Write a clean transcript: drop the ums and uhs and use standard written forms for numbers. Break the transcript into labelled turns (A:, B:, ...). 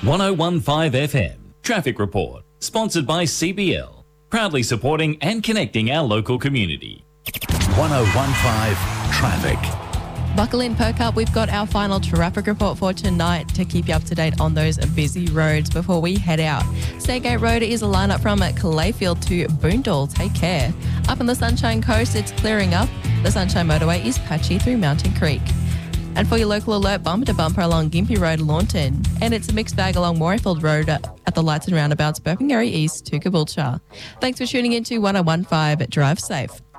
A: 1015 FM Traffic Report, sponsored by CBL, proudly supporting and connecting our local community.
B: 1015 Traffic.
C: Buckle in, perk up. We've got our final traffic report for tonight to keep you up to date on those busy roads before we head out. Staygate Road is a lineup from Clayfield to Boondall. Take care. Up on the Sunshine Coast, it's clearing up. The Sunshine Motorway is patchy through Mountain Creek. And for your local alert, bumper to bumper along Gympie Road, Launton. And it's a mixed bag along Morayfield Road at the lights and roundabouts, Burpengary East to Caboolture. Thanks for tuning in to 1015. Drive safe.